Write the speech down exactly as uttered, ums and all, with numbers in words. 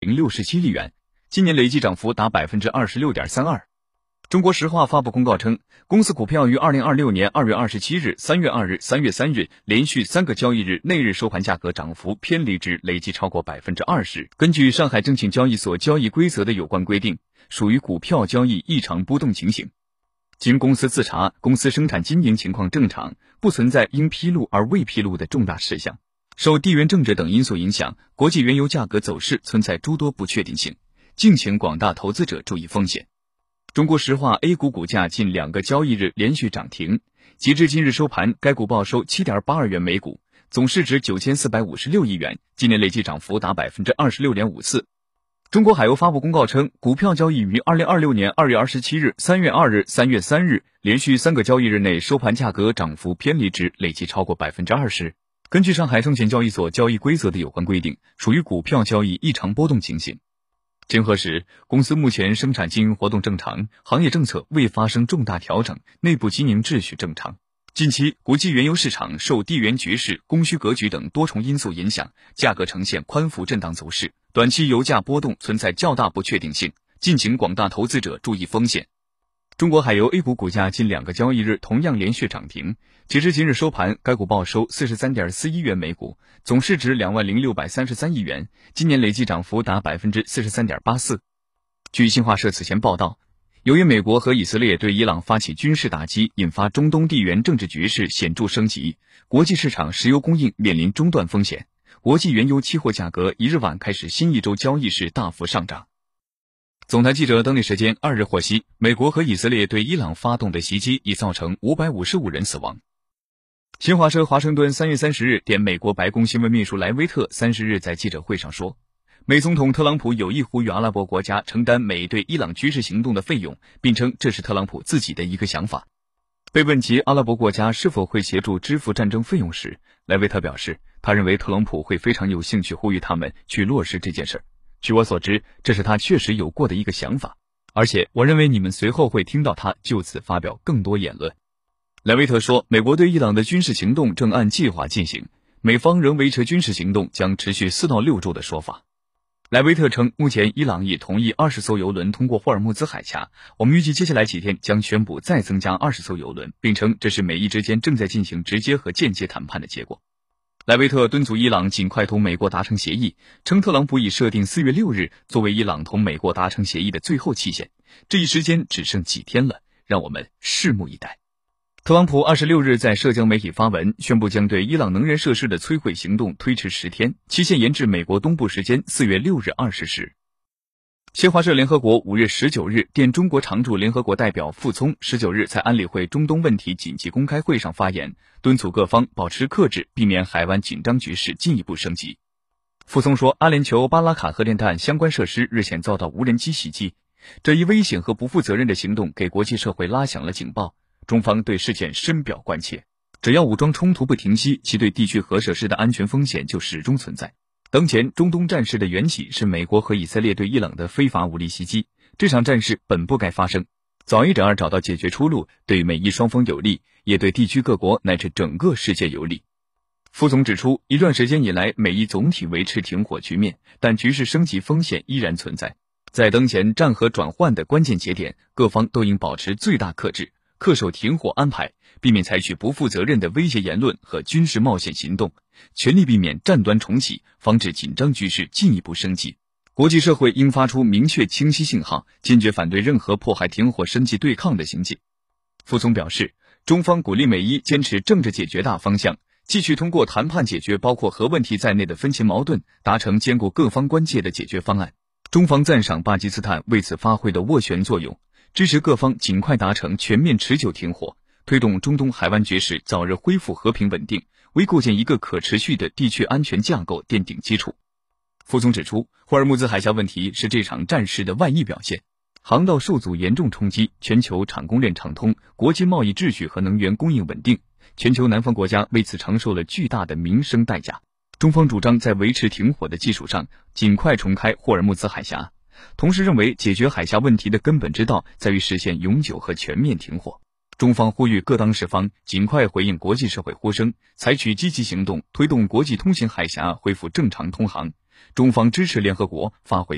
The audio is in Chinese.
零六七亿元，今年累计涨幅达 百分之二十六点三二。中国石化发布公告称，公司股票于二零二六年二月二十七日、三月二日、三月三日连续三个交易日内日收盘价格涨幅偏离值累计超过 百分之二十。根据上海证券交易所交易规则的有关规定，属于股票交易异常波动情形。经公司自查，公司生产经营情况正常，不存在应披露而未披露的重大事项。受地缘政治等因素影响，国际原油价格走势存在诸多不确定性，敬请广大投资者注意风险。中国石化 A 股股价近两个交易日连续涨停，截至今日收盘，该股报收 七点八二元每股，总市值九千四百五十六亿元，今年累计涨幅达 百分之二十六点五四。中国海油发布公告称，股票交易于二零二六年二月二十七日、三月二日、三月三日连续三个交易日内收盘价格涨幅偏离值累计超过 百分之二十。根据上海证券交易所交易规则的有关规定，属于股票交易异常波动情形。经核实，公司目前生产经营活动正常，行业政策未发生重大调整，内部经营秩序正常。近期，国际原油市场受地缘局势、供需格局等多重因素影响，价格呈现宽幅震荡走势，短期油价波动存在较大不确定性，敬请广大投资者注意风险。中国海油 A 股股价近两个交易日同样连续涨停，截至今日收盘，该股报收 四十三点四一元每股，总市值两万零六百三十三亿元，今年累计涨幅达 百分之四十三点八四。据新华社此前报道，由于美国和以色列对伊朗发起军事打击，引发中东地缘政治局势显著升级，国际市场石油供应面临中断风险，国际原油期货价格一日晚开始新一周交易时大幅上涨。总台记者当地时间二日获悉，美国和以色列对伊朗发动的袭击已造成五百五十五人死亡。新华社华盛顿三月三十日电美国白宫新闻秘书莱维特三十日在记者会上说，美总统特朗普有意呼吁阿拉伯国家承担美对伊朗军事行动的费用，并称这是特朗普自己的一个想法。被问及阿拉伯国家是否会协助支付战争费用时，莱维特表示，他认为特朗普会非常有兴趣呼吁他们去落实这件事。据我所知，这是他确实有过的一个想法，而且我认为你们随后会听到他就此发表更多言论。莱维特说，美国对伊朗的军事行动正按计划进行，美方仍维持军事行动将持续四到六周的说法。莱维特称，目前伊朗已同意二十艘油轮通过霍尔木兹海峡，我们预计接下来几天将宣布再增加二十艘油轮，并称这是美伊之间正在进行直接和间接谈判的结果。莱维特敦促伊朗尽快同美国达成协议，称特朗普已设定四月六日作为伊朗同美国达成协议的最后期限，这一时间只剩几天了，让我们拭目以待。特朗普二十六日在社交媒体发文，宣布将对伊朗能源设施的摧毁行动推迟十天，期限延至美国东部时间四月六日二十时。新华社联合国五月十九日电中国常驻联合国代表傅聪十九日在安理会中东问题紧急公开会上发言，敦促各方保持克制，避免海湾紧张局势进一步升级。傅聪说，阿联酋巴拉卡核电站相关设施日前遭到无人机袭击，这一危险和不负责任的行动给国际社会拉响了警报，中方对事件深表关切。只要武装冲突不停息，其对地区核设施的安全风险就始终存在。当前中东战事的缘起是美国和以色列对伊朗的非法武力袭击，这场战事本不该发生，早一点儿找到解决出路，对美伊双方有利，也对地区各国乃至整个世界有利。傅总指出，一段时间以来，美伊总体维持停火局面，但局势升级风险依然存在。在当前战和转换的关键节点，各方都应保持最大克制，恪守停火安排，避免采取不负责任的威胁言论和军事冒险行动，全力避免战端重启，防止紧张局势进一步升级。国际社会应发出明确清晰信号，坚决反对任何迫害停火升级对抗的行径。傅聪表示，中方鼓励美伊坚持政治解决大方向，继续通过谈判解决包括核问题在内的分歧矛盾，达成兼顾各方关切的解决方案。中方赞赏巴基斯坦为此发挥的斡旋作用，支持各方尽快达成全面持久停火，推动中东海湾局势早日恢复和平稳定，为构建一个可持续的地区安全架构奠定基础。傅聪指出，霍尔木兹海峡问题是这场战事的外溢表现，航道受阻严重冲击全球产供链畅通，国际贸易秩序和能源供应稳定，全球南方国家为此承受了巨大的民生代价。中方主张在维持停火的基础上，尽快重开霍尔木兹海峡，同时认为解决海峡问题的根本之道在于实现永久和全面停火。中方呼吁各当事方尽快回应国际社会呼声，采取积极行动，推动国际通行海峡恢复正常通航。中方支持联合国发挥